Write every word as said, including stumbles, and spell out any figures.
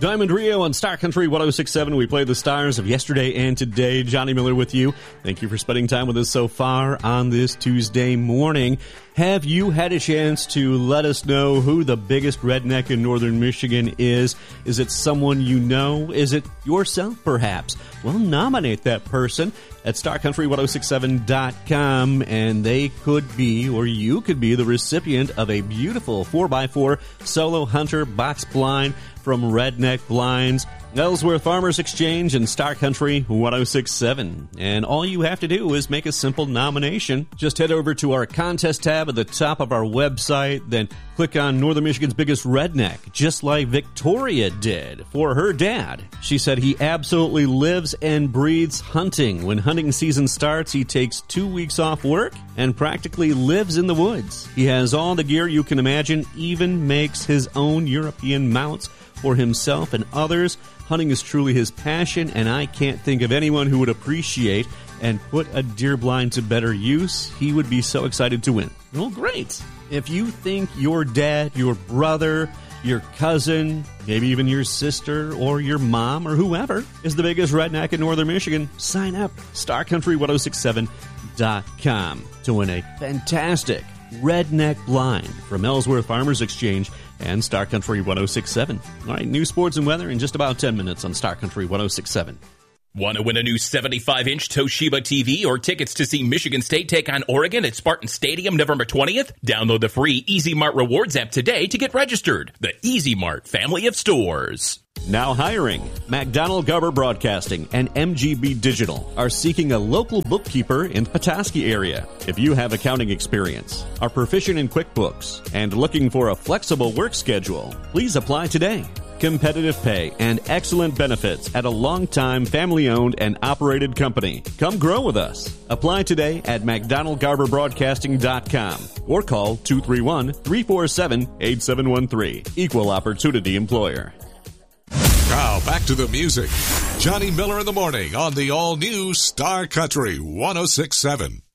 Diamond Rio on Star Country one oh six point seven. We play the stars of yesterday and today. Johnny Miller with you. Thank you for spending time with us so far on this Tuesday morning. Have you had a chance to let us know who the biggest redneck in northern Michigan is? Is it someone you know? Is it yourself, perhaps? Well, nominate that person at star country ten sixty-seven dot com, and they could be, or you could be, the recipient of a beautiful four by four Solo Hunter box blind from Redneck Blinds, Ellsworth Farmers Exchange, and Star Country one oh six point seven. And all you have to do is make a simple nomination. Just head over to our contest tab at the top of our website, then click on Northern Michigan's Biggest Redneck, just like Victoria did for her dad. She said he absolutely lives and breathes hunting. When hunting season starts, he takes two weeks off work and practically lives in the woods. He has all the gear you can imagine, even makes his own European mounts for himself and others. Hunting is truly his passion, and I can't think of anyone who would appreciate and put a deer blind to better use. He would be so excited to win. Well, great. If you think your dad, your brother, your cousin, maybe even your sister or your mom or whoever is the biggest redneck in northern Michigan, sign up. star country ten sixty-seven dot com to win a fantastic redneck blind from Ellsworth Farmers Exchange and Star Country ten sixty-seven. All right, news, sports, and weather in just about ten minutes on Star Country ten sixty-seven. Want to win a new seventy-five inch Toshiba T V or tickets to see Michigan State take on Oregon at Spartan Stadium November twentieth? Download the free Easy Mart Rewards app today to get registered. The Easy Mart family of stores. Now hiring. McDonald Garber Broadcasting and M G B Digital are seeking a local bookkeeper in the Petoskey area. If you have accounting experience, are proficient in QuickBooks, and looking for a flexible work schedule, please apply today. Competitive pay and excellent benefits at a long-time family-owned and operated company. Come grow with us. Apply today at mcdonald garber broadcasting dot com or call two three one, three four seven, eight seven one three. Equal Opportunity Employer. Now back to the music. Johnny Miller in the morning on the all-new Star Country ten sixty-seven.